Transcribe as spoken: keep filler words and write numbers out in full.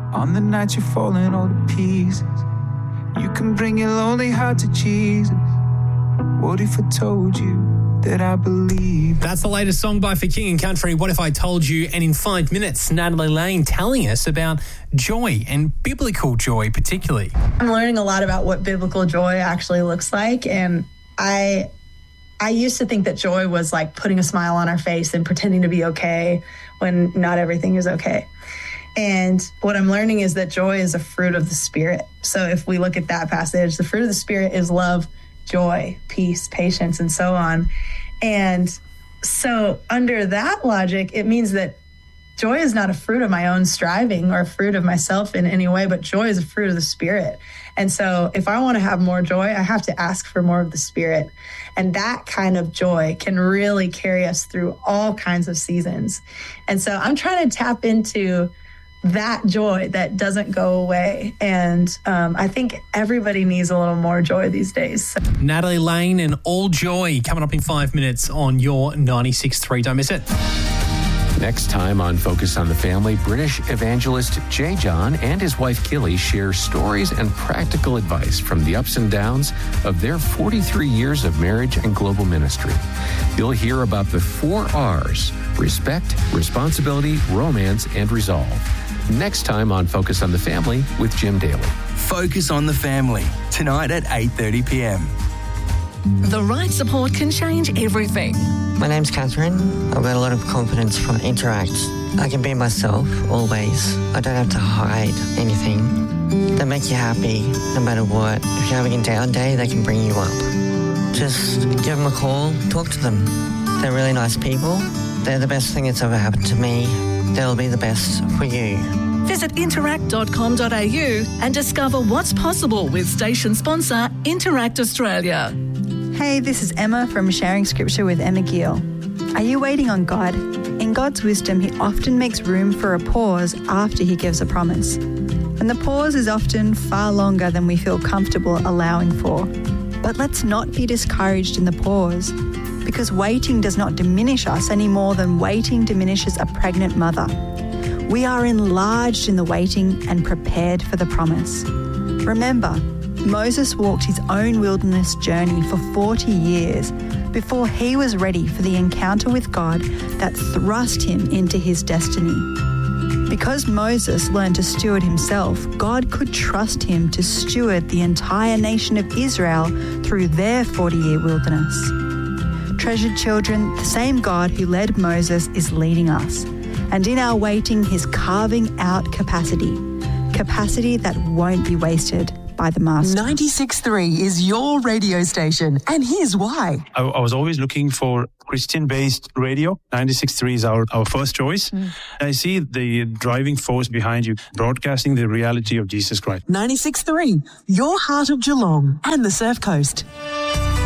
On the night you're falling all to pieces, you can bring your lonely heart to Jesus. What if I told you that I believe? That's the latest song by For King and Country, What If I Told You? And in five minutes, Natalie Lane telling us about joy and biblical joy particularly. I'm learning a lot about what biblical joy actually looks like. And I I used to think that joy was like putting a smile on our face and pretending to be okay when not everything is okay. And what I'm learning is that joy is a fruit of the Spirit. So if we look at that passage, the fruit of the Spirit is love, joy, peace, patience, and so on. And so under that logic, it means that joy is not a fruit of my own striving or a fruit of myself in any way, but joy is a fruit of the Spirit. And so if I want to have more joy, I have to ask for more of the Spirit. And that kind of joy can really carry us through all kinds of seasons. And so I'm trying to tap into that joy that doesn't go away. And um, I think everybody needs a little more joy these days. So. Natalie Lane and All Joy coming up in five minutes on your ninety-six point three. Don't miss it. Next time on Focus on the Family, British evangelist Jay John and his wife Killy share stories and practical advice from the ups and downs of their forty-three years of marriage and global ministry. You'll hear about the four R's: respect, responsibility, romance, and resolve. Next time on Focus on the Family with Jim Daly. Focus on the Family, tonight at eight thirty p.m. The right support can change everything. My name's Catherine. I've got a lot of confidence from Interact. I can be myself, always. I don't have to hide anything. They make you happy, no matter what. If you're having a down day, they can bring you up. Just give them a call, talk to them. They're really nice people. They're the best thing that's ever happened to me. They'll be the best for you. Visit interact dot com dot a u and discover what's possible with station sponsor Interact Australia. Hey, this is Emma from Sharing Scripture with Emma Gill. Are you waiting on God? In God's wisdom, He often makes room for a pause after He gives a promise. And the pause is often far longer than we feel comfortable allowing for. But let's not be discouraged in the pause, because waiting does not diminish us any more than waiting diminishes a pregnant mother. We are enlarged in the waiting and prepared for the promise. Remember, Moses walked his own wilderness journey for forty years before he was ready for the encounter with God that thrust him into his destiny. Because Moses learned to steward himself, God could trust him to steward the entire nation of Israel through their forty-year wilderness. Treasured children, the same God who led Moses is leading us. And in our waiting, He's carving out capacity. Capacity that won't be wasted by the Master. ninety-six point three is your radio station, and here's why. I, I was always looking for Christian-based radio. ninety-six point three is our, our first choice. Mm. I see the driving force behind you, broadcasting the reality of Jesus Christ. ninety-six point three, your heart of Geelong and the Surf Coast.